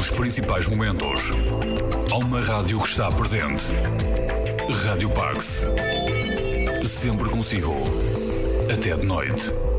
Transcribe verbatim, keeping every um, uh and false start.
nos principais momentos. Há uma rádio que está presente. Rádio Pax. Sempre consigo. Até de noite.